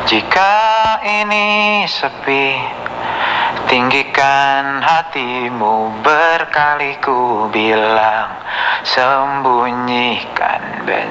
Jika ini sepi, tinggikan hatimu, berkali ku bilang, sembunyikan